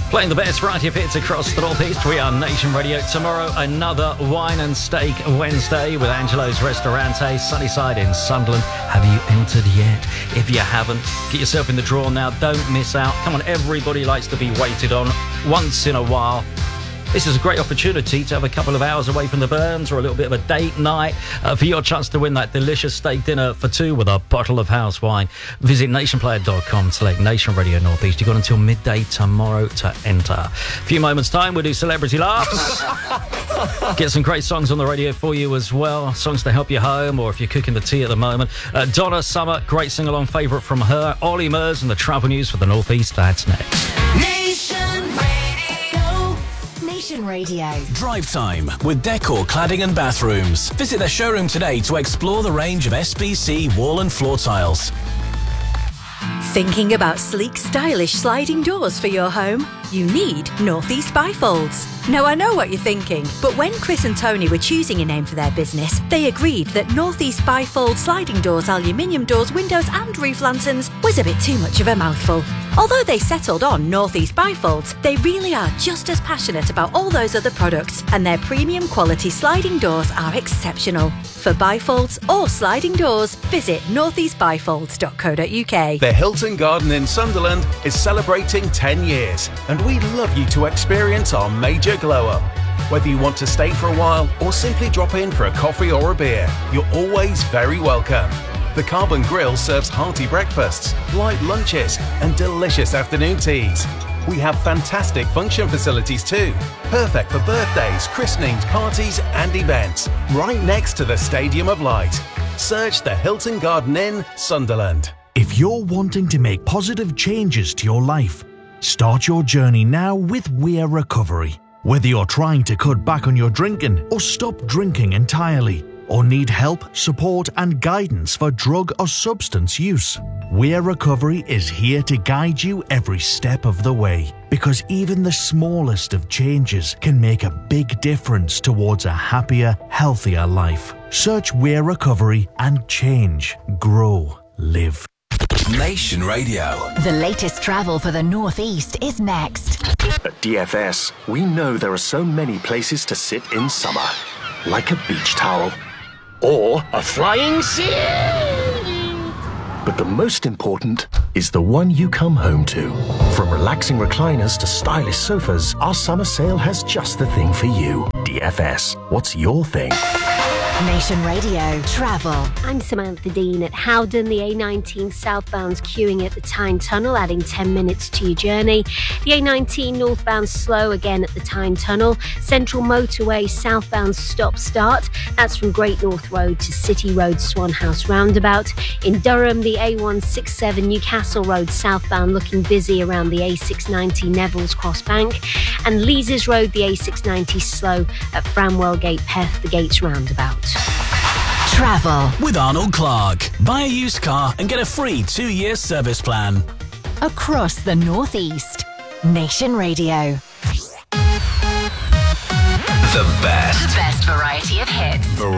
Playing the best variety of hits across the Northeast. We are Nation Radio. Tomorrow, another Wine and Steak Wednesday with Angelo's Ristorante, Sunnyside in Sunderland. Have you entered yet? If you haven't, get yourself in the draw now. Don't miss out. Come on, everybody likes to be waited on once in a while. This is a great opportunity to have a couple of hours away from the Burns or a little bit of a date night for your chance to win that delicious steak dinner for two with a bottle of house wine. Visit nationplayer.com, select Nation Radio Northeast. You've got until midday tomorrow to enter. A few moments' time, we'll do Celebrity Laughs. Get some great songs on the radio for you as well. Songs to help you home or if you're cooking the tea at the moment. Donna Summer, great sing-along favourite from her. Ollie Murs and the travel news for the Northeast. That's next. Nation Radio. Drive time with Decor Cladding and Bathrooms. Visit their showroom today to explore the range of SPC wall and floor tiles. Thinking about sleek, stylish sliding doors for your home? You need Northeast Bifolds. Now, I know what you're thinking, but when Chris and Tony were choosing a name for their business, they agreed that Northeast Bifold sliding doors, aluminium doors, windows and roof lanterns was a bit too much of a mouthful. Although they settled on Northeast Bifolds, they really are just as passionate about all those other products, and their premium quality sliding doors are exceptional. For bifolds or sliding doors, visit northeastbifolds.co.uk. The Hilton Garden in Sunderland is celebrating 10 years, and we'd love you to experience our major glow-up. Whether you want to stay for a while or simply drop in for a coffee or a beer, you're always very welcome. The Carbon Grill serves hearty breakfasts, light lunches and delicious afternoon teas. We have fantastic function facilities too, perfect for birthdays, christenings, parties and events, right next to the Stadium of Light. Search the Hilton Garden Inn, Sunderland. If you're wanting to make positive changes to your life, start your journey now with Weir Recovery. Whether you're trying to cut back on your drinking or stop drinking entirely, or need help, support and guidance for drug or substance use, Weir Recovery is here to guide you every step of the way. Because even the smallest of changes can make a big difference towards a happier, healthier life. Search Weir Recovery and change, grow, live. Nation Radio. The latest travel for the Northeast is next. At DFS, we know there are so many places to sit in summer. Like a beach towel. Or a flying ceiling. But the most important is the one you come home to. From relaxing recliners to stylish sofas, our summer sale has just the thing for you. DFS, what's your thing? Nation Radio Travel. I'm Samantha Dean at Howden. The A19 southbound's queuing at the Tyne Tunnel, adding 10 minutes to your journey. The A19 northbound slow again at the Tyne Tunnel. Central Motorway southbound stop-start. That's from Great North Road to City Road Swan House roundabout. In Durham, the A167 Newcastle Road southbound looking busy around the A690 Neville's Cross Bank. And Leazes Road, the A690 slow at Framwell Gate Peth, the Gates roundabout. Travel with Arnold Clark. Buy a used car and get a free 2-year service plan. across the Northeast. Nation Radio. The best The best variety of hits.